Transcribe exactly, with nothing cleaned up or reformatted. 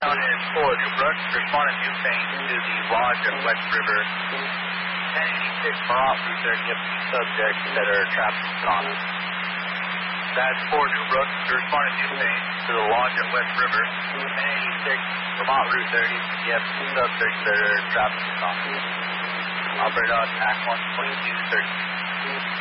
Down in Fort New Brook, responding to Newfane to the lodge at West River. ten eighty-six Marat Route thirty, up to subjects that are trapped in Ghana. That's Fort New Brook, responding to Newfane to the lodge at West River. ten eighty-six Vermont Route thirty, yep, subjects that are trapped in Ghana. Operator on Act one twenty-two thirty.